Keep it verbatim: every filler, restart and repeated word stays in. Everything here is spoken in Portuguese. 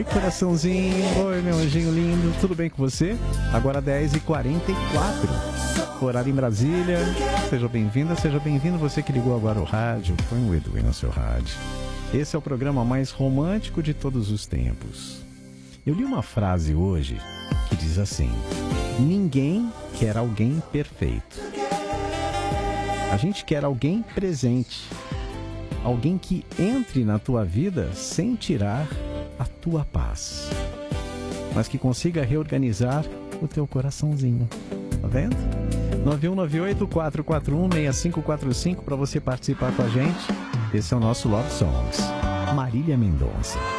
coraçãozinho. Oi, meu anjinho lindo. Tudo bem com você? Agora dez e quarenta e quatro. Horário em Brasília. Seja bem-vinda, seja bem-vindo. Você que ligou agora o rádio, põe o Edu aí no seu rádio. Esse é o programa mais romântico de todos os tempos. Eu li uma frase hoje que diz assim: ninguém quer alguém perfeito. A gente quer alguém presente. Alguém que entre na tua vida sem tirar a tua paz, mas que consiga reorganizar o teu coraçãozinho. Tá vendo? nove um nove oito, quatro quatro um, seis cinco quatro cinco para você participar com a gente. Esse é o nosso Love Songs. Marília Mendonça.